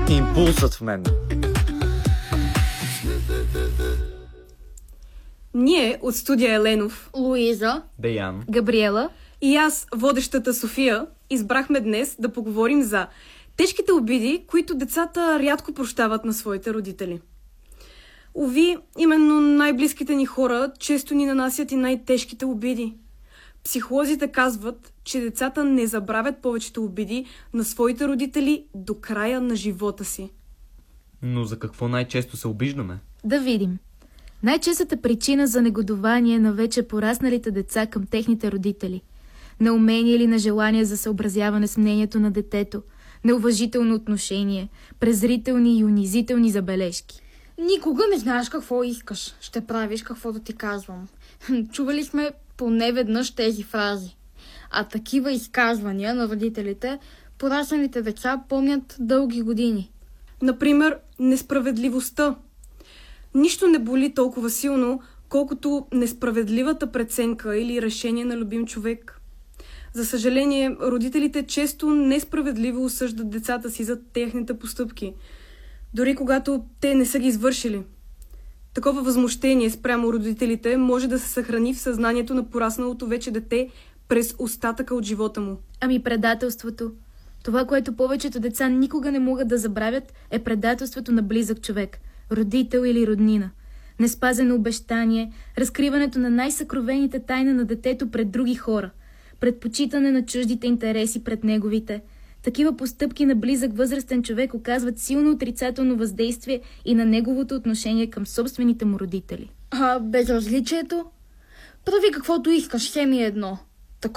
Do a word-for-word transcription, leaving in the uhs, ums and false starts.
Импулсът в мен. Ние от студия Еленов, Луиза, Деян, Габриела и аз, водещата София, избрахме днес да поговорим за тежките обиди, които децата рядко прощават на своите родители. Уви, именно най-близките ни хора често ни нанасят и най-тежките обиди. Психолозите казват, че децата не забравят повечето обиди на своите родители до края на живота си. но за какво най-често се обиждаме? Да видим. Най-честата причина за негодование на вече порасналите деца към техните родители. Неумение или нежелание за съобразяване с мнението на детето, неуважително отношение, презрителни и унизителни забележки. Никога не знаеш какво искаш. Ще правиш каквото ти казвам. Чували сме поне веднъж тези фрази. А такива изказвания на родителите порасналите деца помнят дълги години. Например, несправедливостта. Нищо не боли толкова силно, колкото несправедливата преценка или решение на любим човек. За съжаление, родителите често несправедливо осъждат децата си за техните постъпки, дори когато те не са ги извършили. Такова възмущение спрямо родителите може да се съхрани в съзнанието на порасналото вече дете през остатъка от живота му. Ами предателството. Това, което повечето деца никога не могат да забравят, е предателството на близък човек, родител или роднина. Неспазено обещание, разкриването на най-съкровените тайна на детето пред други хора, предпочитане на чуждите интереси пред неговите. Такива постъпки на близък възрастен човек оказват силно отрицателно въздействие и на неговото отношение към собствените му родители. А безразличието? Прави каквото искаш, все ми е едно.